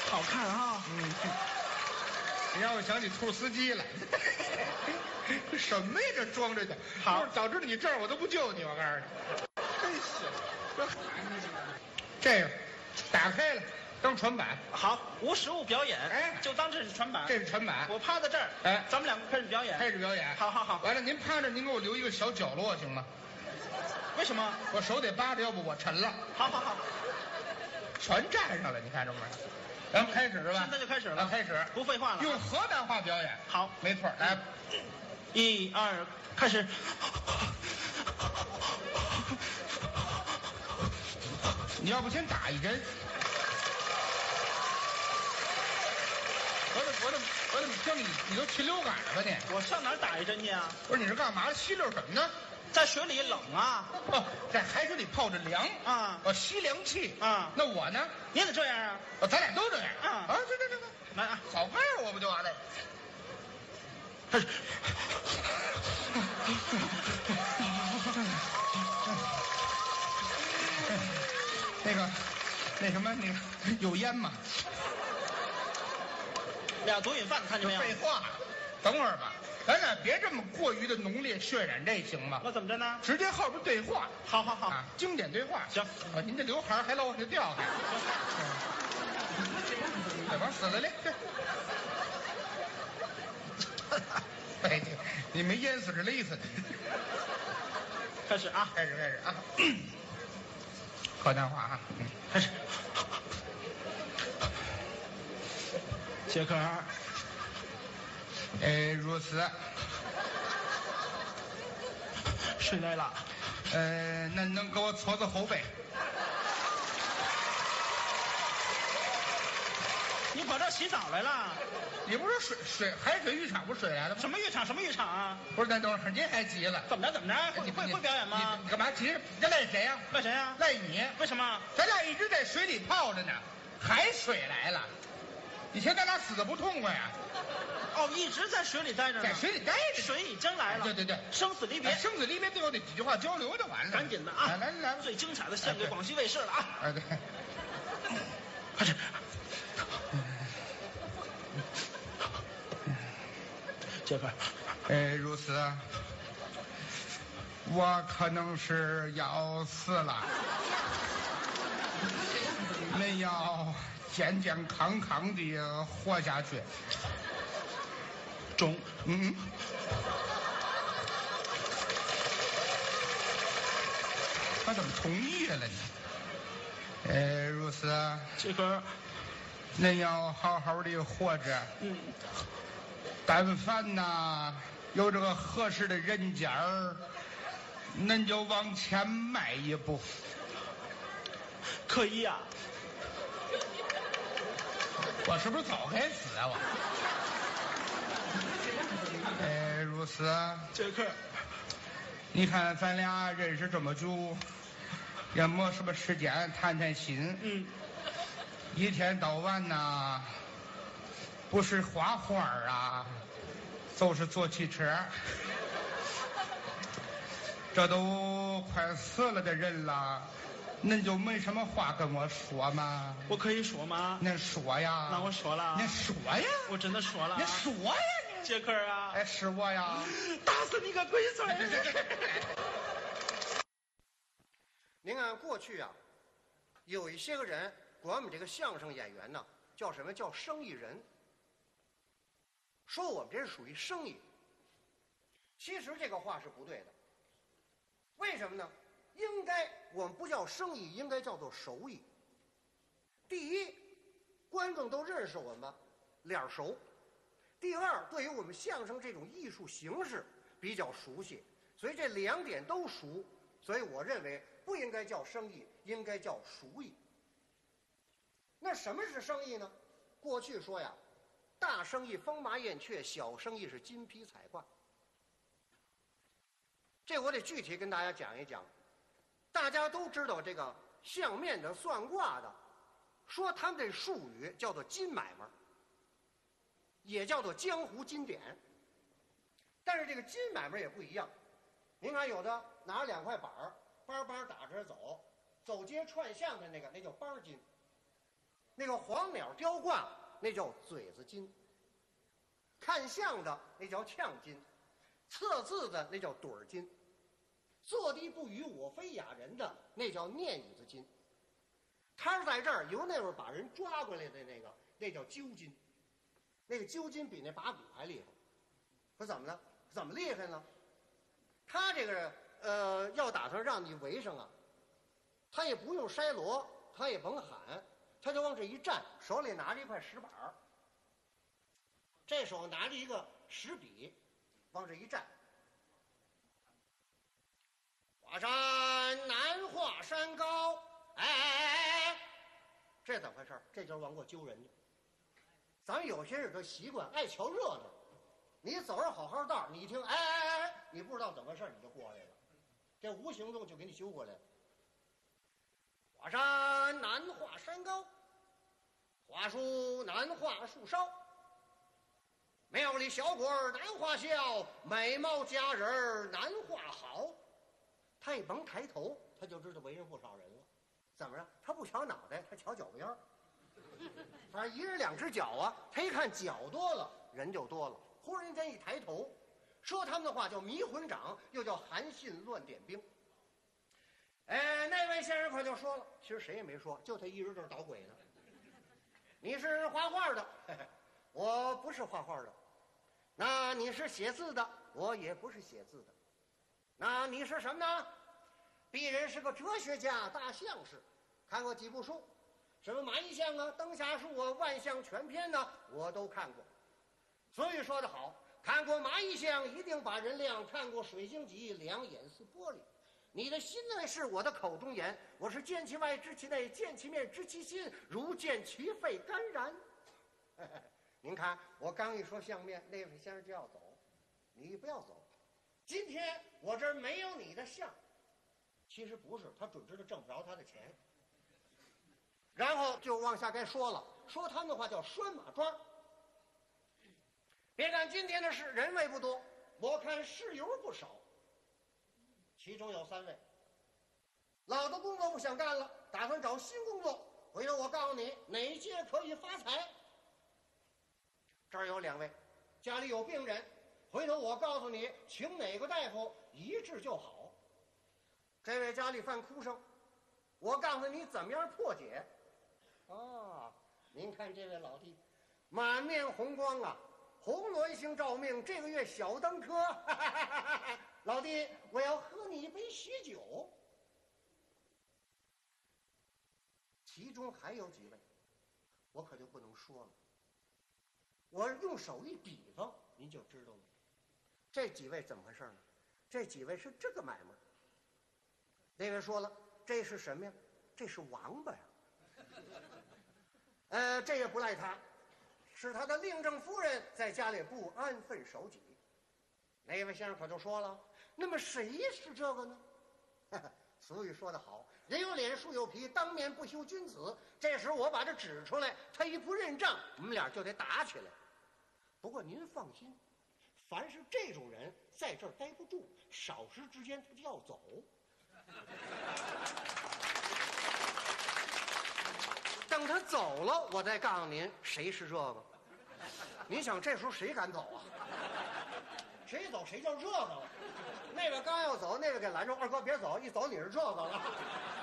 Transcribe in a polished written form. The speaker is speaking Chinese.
好看哈。 嗯，你让我想起兔司机来。什么呀？这装着的。 好， 早知道你这儿我都不救你，我告诉你。真是，这个打开了当船板。 好，无实物表演， 哎， 就当这是船板。 这是船板。 我趴在这儿， 哎， 咱们两个开始表演。 开始表演。 好好好。 完了，您趴着，您给我留一个小角落行吗？ 为什么？ 我手得扒着，要不我沉了。 好好好， 全站上了，你看着没？咱们开始是吧？ 现在就开始了。 开始， 不废话了。 用河南话表演。 好， 没错。来 ，1、2，开始。 你要不先打一针？我怎么听你都禽流感了吧你？ 我上哪儿打一针去啊？ 不是，你是干嘛吸溜什么呢？ 在水里冷啊。 哦，在海水里泡着凉啊。 我吸凉气啊。 那我呢？ 你也得这样啊。 咱俩都这样啊。 这， 来啊， 好看我不就完了？ 开始。 那什么，有烟吗？ 俩毒瘾犯，看见没有？ 废话，等会儿吧，咱俩别这么过于的浓烈渲染，这行吗？ 那怎么着呢？ 直接后边对话。 好好好， 经典对话。 行。 您这刘海还老往下掉还。这往死了嘞！哎，你没淹死是勒死的。 开始啊！ 开始啊！河南话啊！ 开始。杰克尔。 如此。 睡来了。 那能给我搓搓后背？ 你跑这儿洗澡来了？ 你不是海水浴场不是水来了吗？ 什么浴场？什么浴场啊？ 不是，那等会儿您还急了？ 怎么着？会表演吗？ 你干嘛急？这赖谁呀？ 赖谁呀？ 赖你。 为什么？ 咱俩一直在水里泡着呢，海水来了，以前咱俩死的不痛快呀。 哦，一直在水里待着呢。 在水里待着。 水已经来了。对，生死离别。 生死离别最后那几句话交流就完了。 赶紧的啊！ 来， 最精彩的献给广西卫视了啊！ 对， 快点。杰克， 如此，我可能是要死了，恁要健健康康的活下去。 中， 他怎么同意了呢？如此， 杰克， 恁要好好的活着。但凡呐有这个合适的人家儿，恁就往前迈一步。 可以呀。 我是不是早该死啊我？如此。 杰克， 你看咱俩认识这么久，也没什么时间谈谈心。一天到晚呐，不是画画啊，就是坐汽车。这都快死了的人了，恁就没什么话跟我说吗？ 我可以说吗？ 恁说呀。 那我说了。 您说呀。 我真的说了。 您说呀你。 杰克啊。 是我呀。 打死你个龟孙！ 您看过去啊，有一些个人管我们这个相声演员呢，叫什么叫生意人，说我们这是属于生意。其实这个话是不对的。为什么呢？应该我们不叫生意，应该叫做手艺。第一，观众都认识我们，脸熟；第二，对于我们相声这种艺术形式比较熟悉，所以这两点都熟。所以我认为不应该叫生意，应该叫熟艺。那什么是生意呢？过去说呀，大生意风马燕雀，小生意是金披彩挂。这我得具体跟大家讲一讲。大家都知道这个相面的、算卦的，说他们这术语叫做金买卖，也叫做江湖金典。但是这个金买卖也不一样。您看，有的拿2块板儿，梆梆打着走，走街串巷的那个，那叫梆金。 那个黄鸟雕挂那叫嘴子金，看相的那叫呛金，测字的那叫盹儿金，坐地不语我非雅人的那叫念语子金。他是在这儿由那会儿把人抓过来的那叫揪金，那个揪金比那拔骨还厉害。说怎么了？怎么厉害呢？他这个要打算让你围上啊，他也不用筛锣，他也甭喊，他就往这一站，手里拿着一块石板儿，这手拿着一个石笔，往这一站。华山难华山高，哎，这怎么回事？这就是往过揪人家。咱们有些人这习惯爱瞧热闹，你走着好好道，你一听哎，你不知道怎么回事，你就过来了，这无形中就给你揪过来了。华山难华山高，华树难画树梢，庙里小鬼儿难画笑，美貌佳人儿难画好。他一甭抬头，他就知道围上不少人了。怎么着？他不瞧脑袋，他瞧脚边儿。反正一人两只脚啊，他一看脚多了，人就多了。忽然间一抬头，说他们的话叫迷魂掌，又叫韩信乱点兵。那位先生可就说了，其实谁也没说，就他一人这儿捣鬼呢。你是画画的，我不是画画的。那你是写字的，我也不是写字的。那你是什么呢？鄙人是个哲学家、大相士，看过几部书，什么马邑相啊、灯下树啊、万象全篇呢，我都看过。所以说得好，看过马邑相一定把人亮，看过水晶集两眼似玻璃。你的心内是我的口中言，我是见其外知其内，见其面知其心，如见其肺肝然。您看我刚一说相面，那位先生就要走，你不要走。今天我这儿没有你的相，其实不是，他准知道挣不着他的钱。然后就往下该说了，说他们的话叫拴马桩。别看今天的事人位不多，我看事由不少。其中有3位，老的工作不想干了，打算找新工作。回头我告诉你哪届可以发财。这儿有2位，家里有病人，回头我告诉你请哪个大夫一治就好。这位家里犯哭声，我告诉你怎么样破解。您看这位老弟，满面红光啊，红鸾星照命，这个月小登科。老弟，我要喝你一杯喜酒。其中还有几位，我可就不能说了。我用手一比方，您就知道了。这几位怎么回事呢？这几位是这个买卖。那位说了，这是什么呀？这是王八呀。这也不赖他，是他的令正夫人在家里不安分守己。那位先生可就说了，那么谁是这个呢？俗语说得好，人有脸树有皮，当面不修君子。这时我把这指出来，他一不认账，我们俩就得打起来。不过您放心，凡是这种人在这儿待不住，少时之间他就要走。等他走了，我再告诉您谁是这个。您想这时候谁敢走啊？谁走谁叫这个了。那个刚要走，那个给拦住，二哥别走，一走你是这个了。